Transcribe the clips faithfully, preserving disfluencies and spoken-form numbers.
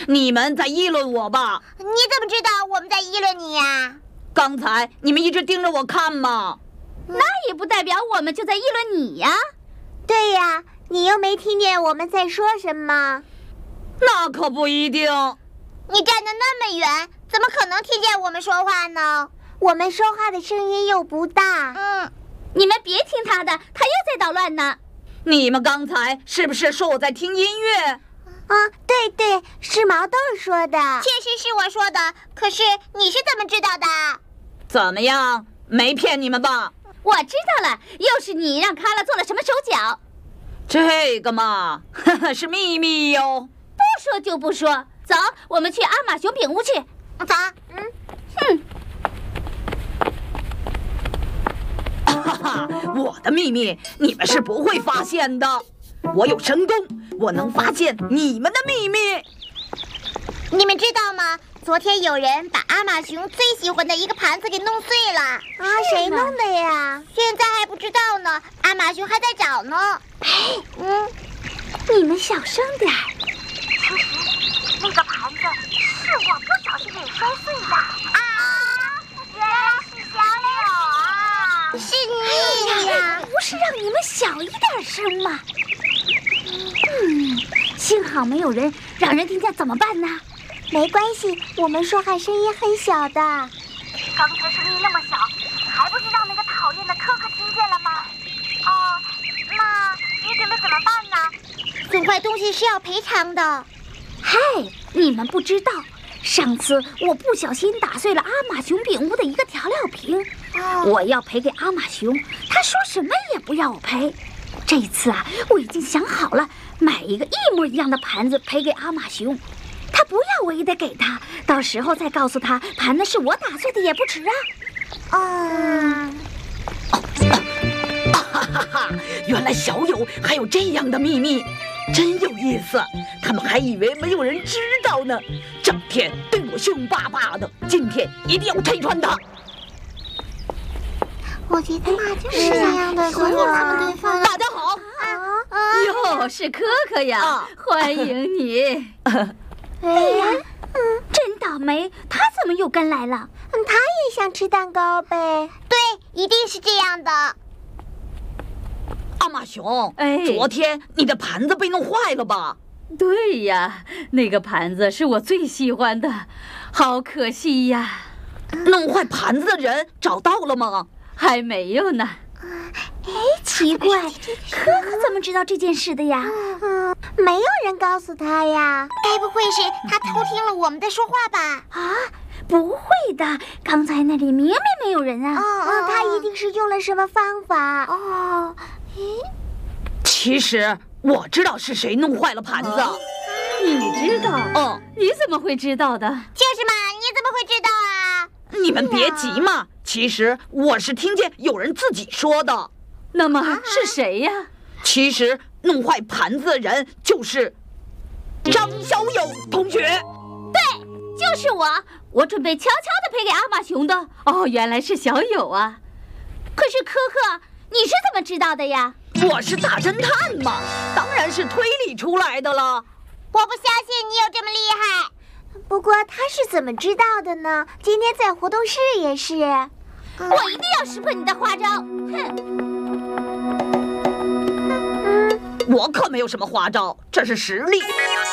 你们在议论我吧？ 你怎么知道我们在议论你呀？ 刚才你们一直盯着我看嘛。 那也不代表我们就在议论你呀。 对呀，你又没听见我们在说什么。 那可不一定。 你站得那么远，怎么可能听见我们说话呢？我们说话的声音又不大。 嗯，你们别听他的，他又在捣乱呢。 你们刚才是不是说我在听音乐？ 啊，对对，是毛豆说的。确实是我说的，可是你是怎么知道的？ 怎么样，没骗你们吧？ 我知道了，又是你让卡拉做了什么手脚。 这个嘛，呵呵，是秘密哟。 不说就不说，走，我们去阿玛熊饼屋去。 走。嗯。 哼。 哈哈，我的秘密你们是不会发现的。我有神功，我能发现你们的秘密。 你们知道吗？昨天有人把阿玛熊最喜欢的一个盘子给弄碎了。啊，谁弄的呀？现在还不知道呢，阿玛熊还在找呢。 嘿，嗯，你们小声点儿。 其实那个盘子是我不小心给摔碎的。啊，原来是小友啊！ 是你呀！ 不是让你们小一点声吗？嗯，幸好没有人，让人听见怎么办呢？ 没关系，我们说话声音很小的。 刚才声音那么小，还不是让那个讨厌的科科听见了吗？哦，那你准备怎么办呢？ 损坏东西是要赔偿的。 嗨，你们不知道，上次我不小心打碎了阿玛熊饼屋的一个调料瓶，哦、我要赔给阿玛熊，他说什么也不要我赔。这次啊，我已经想好了，买一个一模一样的盘子赔给阿玛熊。他不要我也得给他，到时候再告诉他盘子是我打碎的也不迟啊。 嗯， 啊哈哈哈！原来小友还有这样的秘密，真有意思。他们还以为没有人知道呢，整天对我凶巴巴的，今天一定要拆穿他。 我觉得那就是这样的，所以他们对方。 大家好。 啊，哟，是可可呀，啊、欢迎你。 哎呀， 嗯，真倒霉，他怎么又跟来了？ 嗯，他也想吃蛋糕呗。对，一定是这样的。 阿玛熊， 哎， 昨天你的盘子被弄坏了吧？ 对呀，那个盘子是我最喜欢的，好可惜呀。 弄坏盘子的人找到了吗？ 还没有呢。 哎，奇怪， 可可怎么知道这件事的呀？ 嗯，没有人告诉他呀。该不会是他偷听了我们的说话吧？ 啊，不会的，刚才那里明明没有人啊。 哦哦，他一定是用了什么方法。哦，咦， 其实我知道是谁弄坏了盘子。啊、 你知道？ 嗯， 你怎么会知道的？ 就是嘛，你怎么会知道啊？ 你们别急嘛，其实我是听见有人自己说的。 那么是谁呀？ 其实弄坏盘子的人就是张小友同学。 对，就是我。我准备悄悄地赔给阿玛熊的。哦，原来是小友啊。可是可可，你是怎么知道的呀？ 我是大侦探嘛，当然是推理出来的了。 我不相信你有这么厉害。不过他是怎么知道的呢？今天在活动室也是。 我一定要识破你的花招。哼。 我可没有什么花招，这是实力。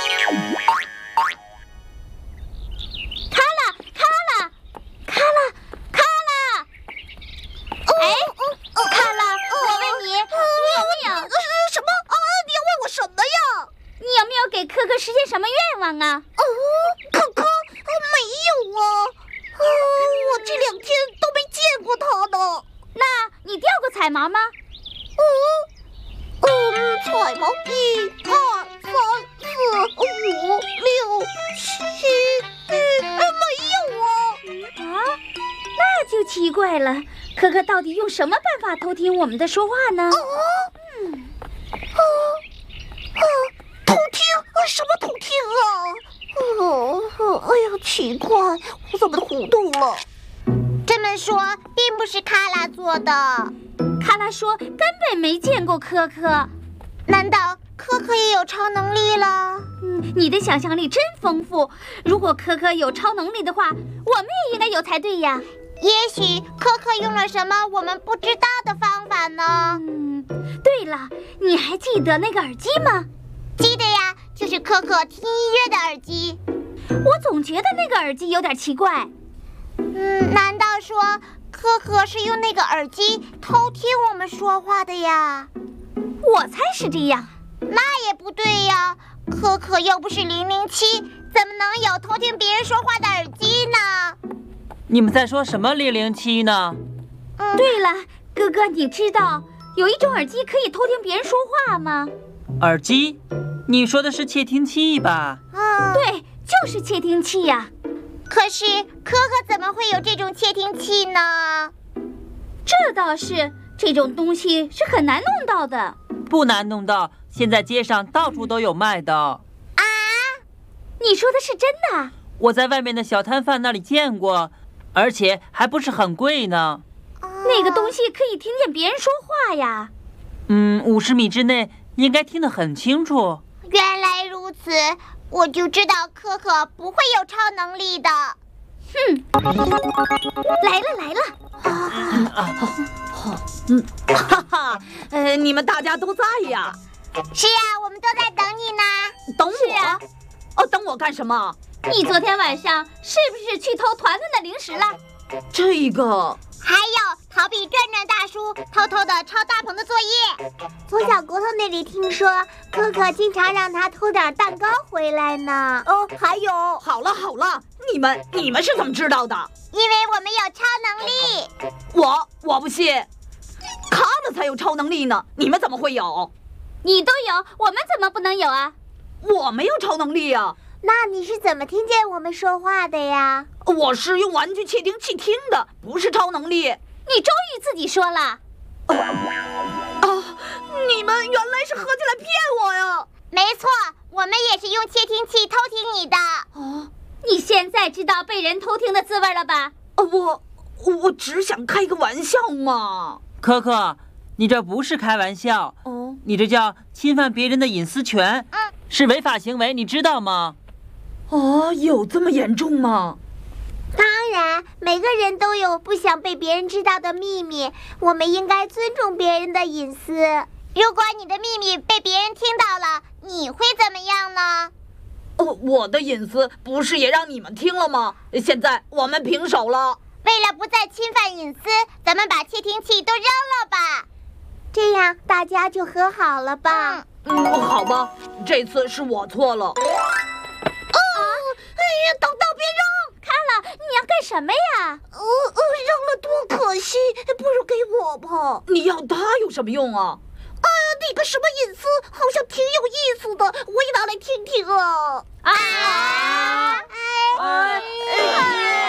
卡拉，卡拉，卡拉，卡拉！哎，卡拉，我问你，你有没有什么啊？你要问我什么呀？ 你有没有给可可实现什么愿望啊？ 哦，可可，没有啊。哦，我这两天都没见过他呢。 那你钓过彩毛吗？ 哦。嗯，彩毛一、二、三、四、五、六、七，嗯，没有啊。 啊，那就奇怪了。可可到底用什么办法偷听我们的说话呢？ 哦，嗯，哦，哦，偷听？什么偷听啊？哦，哎呀，奇怪，我怎么糊涂了？这么说，并不是卡拉做的。 卡拉说根本没见过可可， 难道可可也有超能力了？ 嗯，你的想象力真丰富。如果可可有超能力的话，我们也应该有才对呀。 也许可可用了什么我们不知道的方法呢？ 嗯，对了，你还记得那个耳机吗？ 记得呀，就是可可听音乐的耳机。 我总觉得那个耳机有点奇怪。 嗯，难道说可可是用那个耳机偷听我们说话的呀？ 我猜是这样。 那也不对呀，可可又不是零零七，怎么能有偷听别人说话的耳机呢？ 你们在说什么零零七呢？ 嗯， 对了，哥哥，你知道有一种耳机可以偷听别人说话吗？ 耳机？你说的是窃听器吧？ 嗯， 对，就是窃听器呀。 可是可可怎么会有这种窃听器呢？ 这倒是，这种东西是很难弄到的。 不难弄到，现在街上到处都有卖的。 啊？ 你说的是真的？ 我在外面的小摊贩那里见过，而且还不是很贵呢。 那个东西可以听见别人说话呀。 嗯，五十米之内应该听得很清楚。 原来如此，我就知道可可不会有超能力的。 哼，来了来了。 嗯啊，好，嗯，哈哈，呃，你们大家都在呀？ 是呀，我们都在等你呢。 等我？ 是啊。 哦，等我干什么？ 你昨天晚上是不是去偷团团的零食了？ 这个。 还有逃避转转大叔偷偷的抄大鹏的作业。从小骨头那里听说，可可经常让他偷点蛋糕回来呢。 哦，还有，好了好了，你们你们是怎么知道的？ 因为我们有超能力。 我我不信，他们才有超能力呢，你们怎么会有？ 你都有，我们怎么不能有啊？ 我没有超能力啊。 那你是怎么听见我们说话的呀？ 我是用玩具窃听器听的，不是超能力。 你终于自己说了。 啊！你们原来是合起来骗我呀！ 没错，我们也是用窃听器偷听你的。 啊！ 你现在知道被人偷听的滋味了吧？ 我我只想开个玩笑嘛。 可可，你这不是开玩笑， 哦， 你这叫侵犯别人的隐私权， 嗯， 是违法行为，你知道吗？ 哦，有这么严重吗？ 当然，每个人都有不想被别人知道的秘密，我们应该尊重别人的隐私。如果你的秘密被别人听到了，你会怎么样呢？ 哦，我的隐私不是也让你们听了吗？现在我们平手了。 为了不再侵犯隐私，咱们把窃听器都扔了吧，这样大家就和好了吧。 嗯，嗯，好吧，这次是我错了。 哎呀，等等，别扔！ 卡拉，你要干什么呀？ 呃呃，扔了多可惜，不如给我吧。 你要它有什么用啊？ 哎呀，那个什么隐私好像挺有意思的，我也拿来听听啊。 啊！